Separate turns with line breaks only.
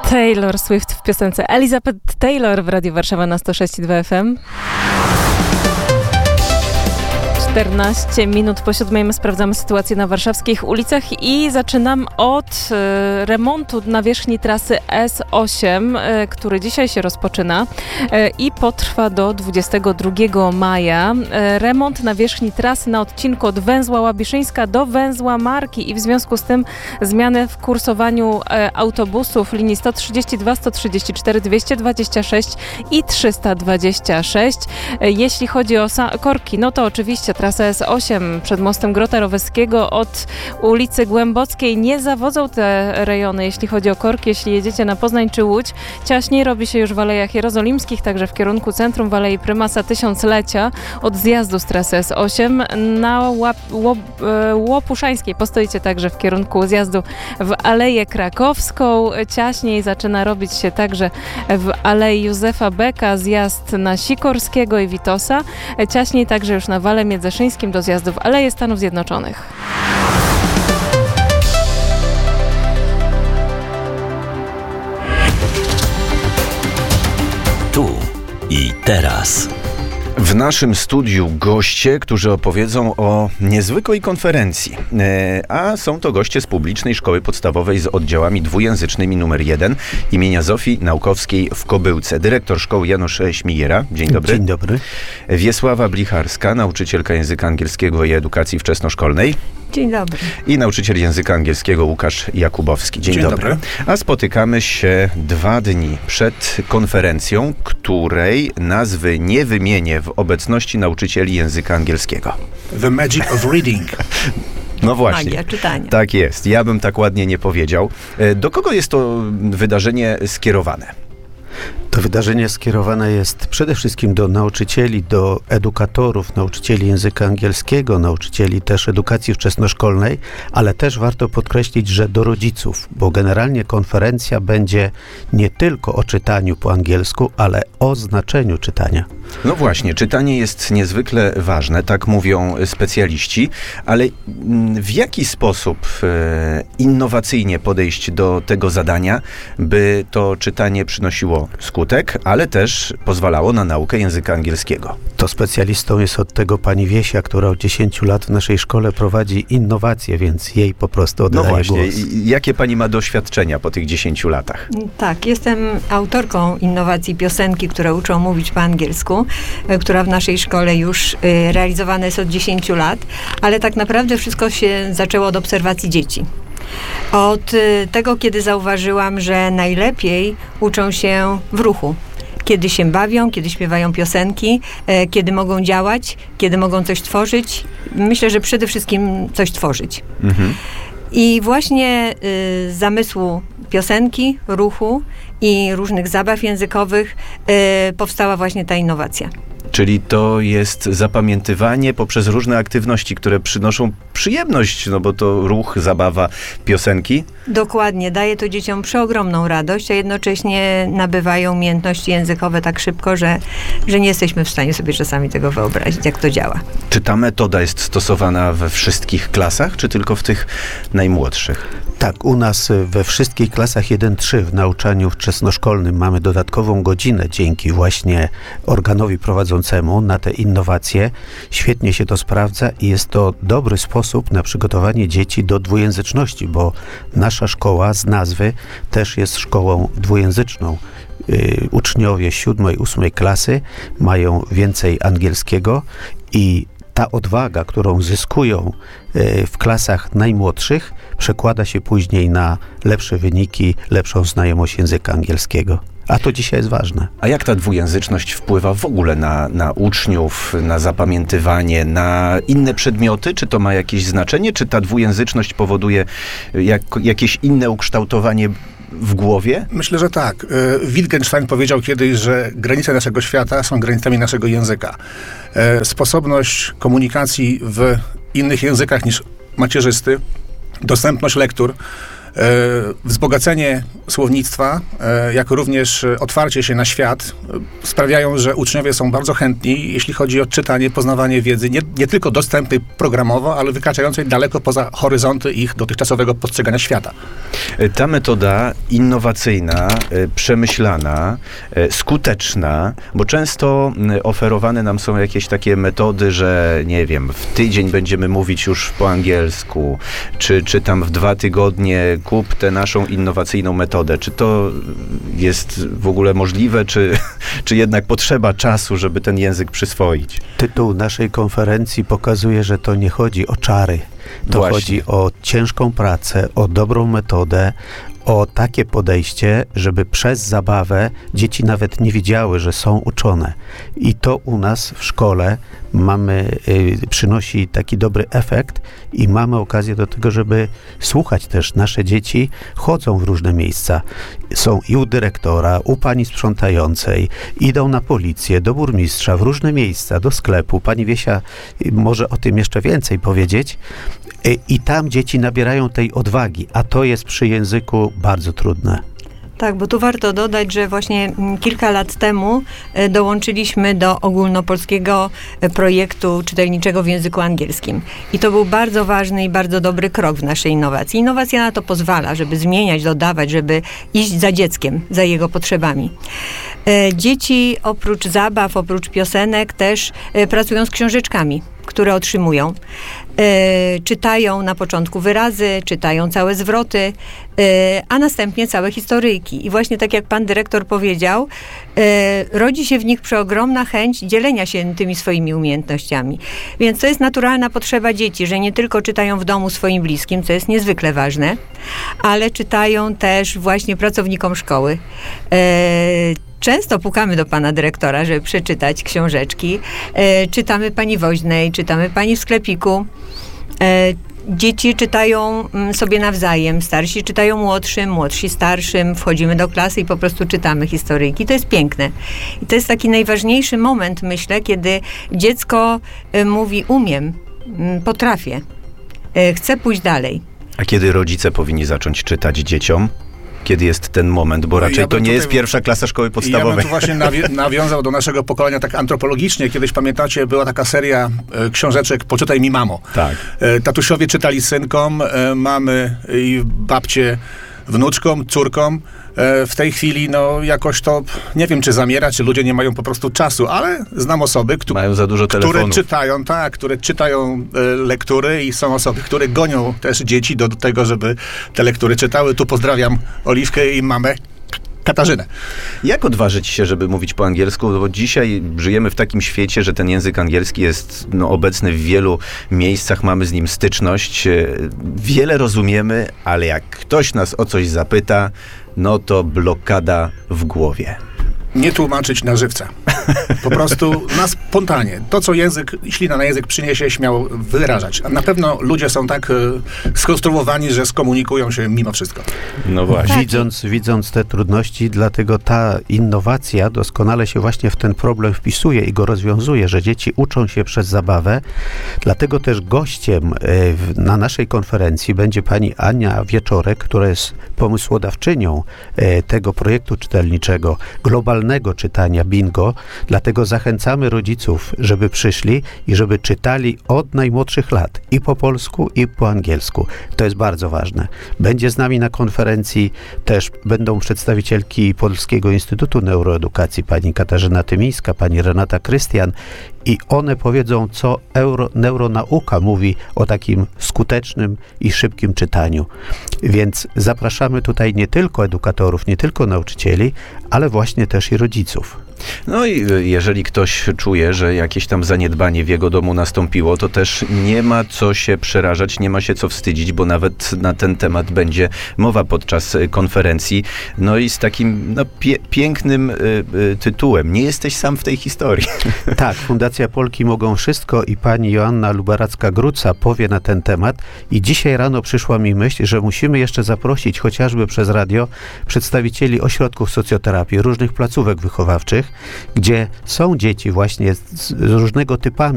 Taylor Swift w piosence Elizabeth Taylor w Radiu Warszawa na 106,2 FM. 14 minut po 7 sprawdzamy sytuację na warszawskich ulicach i zaczynam od remontu nawierzchni trasy S8, który dzisiaj się rozpoczyna i potrwa do 22 maja. Remont nawierzchni trasy na odcinku od węzła Łabiszyńska do węzła Marki i w związku z tym zmiany w kursowaniu autobusów linii 132, 134, 226 i 326. Jeśli chodzi o korki, no to oczywiście trasa S8 przed mostem Grota Roweckiego od ulicy Głębockiej nie zawodzą te rejony, jeśli chodzi o korki. Jeśli jedziecie na Poznań czy Łódź, ciaśniej robi się już w Alejach Jerozolimskich, także w kierunku centrum w Alei Prymasa Tysiąclecia od zjazdu z trasy S8 na Łopuszańskiej. Postoicie także w kierunku zjazdu w Aleję Krakowską. Ciaśniej zaczyna robić się także w Alei Józefa Beka, zjazd na Sikorskiego i Witosa. Ciaśniej także już na Wale Międzyszyńskim do zjazdu w Aleję Stanów Zjednoczonych.
Tu i teraz.
W naszym studiu goście, którzy opowiedzą o niezwykłej konferencji. A są to goście z Publicznej Szkoły Podstawowej z oddziałami dwujęzycznymi nr 1 imienia Zofii Naukowskiej w Kobyłce. Dyrektor szkoły Janusz Śmigiera. Dzień dobry.
Dzień dobry.
Wiesława Blicharska, nauczycielka języka angielskiego i edukacji wczesnoszkolnej.
Dzień dobry.
I nauczyciel języka angielskiego Łukasz Jakubowski. Dzień dobry. A spotykamy się 2 dni przed konferencją, której nazwy nie wymienię w obecności nauczycieli języka angielskiego.
The Magic of Reading.
No właśnie.
Magia czytania.
Tak jest. Ja bym tak ładnie nie powiedział. Do kogo jest to wydarzenie skierowane?
To wydarzenie skierowane jest przede wszystkim do nauczycieli, do edukatorów, nauczycieli języka angielskiego, nauczycieli też edukacji wczesnoszkolnej, ale też warto podkreślić, że do rodziców, bo generalnie konferencja będzie nie tylko o czytaniu po angielsku, ale o znaczeniu czytania.
No właśnie, czytanie jest niezwykle ważne, tak mówią specjaliści, ale w jaki sposób innowacyjnie podejść do tego zadania, by to czytanie przynosiło skutek, ale też pozwalało na naukę języka angielskiego?
To specjalistą jest od tego pani Wiesia, która od 10 lat w naszej szkole prowadzi innowacje, więc jej po prostu oddaję głos.
Jakie pani ma doświadczenia po tych 10 latach?
Tak, jestem autorką innowacji piosenki, które uczą mówić po angielsku, która w naszej szkole już realizowana jest od 10 lat, ale tak naprawdę wszystko się zaczęło od obserwacji dzieci. Od tego, kiedy zauważyłam, że najlepiej uczą się w ruchu. Kiedy się bawią, kiedy śpiewają piosenki, kiedy mogą działać, kiedy mogą coś tworzyć. Myślę, że przede wszystkim coś tworzyć. Mhm. I właśnie z zamysłu piosenki, ruchu i różnych zabaw językowych powstała właśnie ta innowacja.
Czyli to jest zapamiętywanie poprzez różne aktywności, które przynoszą przyjemność, no bo to ruch, zabawa, piosenki.
Dokładnie, daje to dzieciom przeogromną radość, a jednocześnie nabywają umiejętności językowe tak szybko, że nie jesteśmy w stanie sobie czasami tego wyobrazić, jak to działa.
Czy ta metoda jest stosowana we wszystkich klasach, czy tylko w tych najmłodszych?
Tak, u nas we wszystkich klasach 1-3 w nauczaniu wczesnoszkolnym mamy dodatkową godzinę dzięki właśnie organowi prowadzącemu na te innowacje. Świetnie się to sprawdza i jest to dobry sposób na przygotowanie dzieci do dwujęzyczności, bo nasza szkoła z nazwy też jest szkołą dwujęzyczną. Uczniowie 7. i 8. klasy mają więcej angielskiego i ta odwaga, którą zyskują w klasach najmłodszych, przekłada się później na lepsze wyniki, lepszą znajomość języka angielskiego. A to dzisiaj jest ważne.
A jak ta dwujęzyczność wpływa w ogóle na uczniów, na zapamiętywanie, na inne przedmioty? Czy to ma jakieś znaczenie? Czy ta dwujęzyczność powoduje jakieś inne ukształtowanie w głowie?
Myślę, że tak. Wittgenstein powiedział kiedyś, że granice naszego świata są granicami naszego języka. Sposobność komunikacji w innych językach niż macierzysty, dostępność lektur, wzbogacenie słownictwa, jak również otwarcie się na świat sprawiają, że uczniowie są bardzo chętni, jeśli chodzi o czytanie, poznawanie wiedzy, nie tylko dostępnej programowo, ale wykraczającej daleko poza horyzonty ich dotychczasowego postrzegania świata.
Ta metoda innowacyjna, przemyślana, skuteczna, bo często oferowane nam są jakieś takie metody, że nie wiem, w tydzień będziemy mówić już po angielsku, czy tam w 2 tygodnie kup tę naszą innowacyjną metodę. Czy to jest w ogóle możliwe, czy jednak potrzeba czasu, żeby ten język przyswoić?
Tytuł naszej konferencji pokazuje, że to nie chodzi o czary. To
Właśnie.
chodzi o ciężką pracę, o dobrą metodę, o takie podejście, żeby przez zabawę dzieci nawet nie wiedziały, że są uczone. I to u nas w szkole przynosi taki dobry efekt i mamy okazję do tego, żeby słuchać też. Nasze dzieci chodzą w różne miejsca. Są i u dyrektora, u pani sprzątającej, idą na policję, do burmistrza, w różne miejsca, do sklepu. Pani Wiesia może o tym jeszcze więcej powiedzieć. I tam dzieci nabierają tej odwagi, a to jest przy języku bardzo trudne.
Tak, bo tu warto dodać, że właśnie kilka lat temu dołączyliśmy do ogólnopolskiego projektu czytelniczego w języku angielskim. I to był bardzo ważny i bardzo dobry krok w naszej innowacji. Innowacja na to pozwala, żeby zmieniać, dodawać, żeby iść za dzieckiem, za jego potrzebami. Dzieci oprócz zabaw, oprócz piosenek też pracują z książeczkami, które otrzymują. Czytają na początku wyrazy, czytają całe zwroty, a następnie całe historyjki. I właśnie tak jak pan dyrektor powiedział, rodzi się w nich przeogromna chęć dzielenia się tymi swoimi umiejętnościami. Więc to jest naturalna potrzeba dzieci, że nie tylko czytają w domu swoim bliskim, co jest niezwykle ważne, ale czytają też właśnie pracownikom szkoły. Często pukamy do pana dyrektora, żeby przeczytać książeczki. Czytamy pani woźnej, czytamy pani w sklepiku. Dzieci czytają sobie nawzajem, starsi czytają młodszym, młodsi starszym, wchodzimy do klasy i po prostu czytamy historyjki. To jest piękne. I to jest taki najważniejszy moment, myślę, kiedy dziecko mówi: umiem, potrafię, chcę pójść dalej.
A kiedy rodzice powinni zacząć czytać dzieciom? Kiedy jest ten moment, bo raczej to nie jest pierwsza klasa szkoły podstawowej.
Ja bym tu właśnie nawiązał do naszego pokolenia tak antropologicznie. Kiedyś, pamiętacie, była taka seria książeczek Poczytaj mi, mamo.
Tak.
Tatusiowie czytali synkom, mamy i babcie wnuczkom, córkom. W tej chwili, jakoś to, nie wiem, czy zamiera, czy ludzie nie mają po prostu czasu, ale znam osoby,
mają za dużo telefonów,
które czytają lektury i są osoby, które gonią też dzieci do tego, żeby te lektury czytały. Tu pozdrawiam Oliwkę i mamę Katarzynę.
Jak odważyć się, żeby mówić po angielsku? Bo dzisiaj żyjemy w takim świecie, że ten język angielski jest obecny w wielu miejscach, mamy z nim styczność, wiele rozumiemy, ale jak ktoś nas o coś zapyta, to blokada w głowie.
Nie tłumaczyć na żywca. Po prostu na spontanie. To, co ślina na język przyniesie, śmiało wyrażać. A na pewno ludzie są tak skonstruowani, że skomunikują się mimo wszystko.
No właśnie.
Widząc te trudności, dlatego ta innowacja doskonale się właśnie w ten problem wpisuje i go rozwiązuje, że dzieci uczą się przez zabawę. Dlatego też gościem na naszej konferencji będzie pani Ania Wieczorek, która jest pomysłodawczynią tego projektu czytelniczego, globalnego czytania Bingo. Dlatego zachęcamy rodziców, żeby przyszli i żeby czytali od najmłodszych lat i po polsku, i po angielsku. To jest bardzo ważne. Będzie z nami na konferencji też będą przedstawicielki Polskiego Instytutu Neuroedukacji, pani Katarzyna Tymińska, pani Renata Krystian, i one powiedzą, co neuronauka mówi o takim skutecznym i szybkim czytaniu. Więc zapraszamy tutaj nie tylko edukatorów, nie tylko nauczycieli, ale właśnie też i rodziców.
No i jeżeli ktoś czuje, że jakieś tam zaniedbanie w jego domu nastąpiło, to też nie ma co się przerażać, nie ma się co wstydzić, bo nawet na ten temat będzie mowa podczas konferencji. No i z takim pięknym tytułem. Nie jesteś sam w tej historii.
Tak, Fundacja Polki Mogą Wszystko i pani Joanna Lubaracka-Gruca powie na ten temat. I dzisiaj rano przyszła mi myśl, że musimy jeszcze zaprosić chociażby przez radio przedstawicieli ośrodków socjoterapii, różnych placówek wychowawczych, gdzie są dzieci właśnie z różnego typami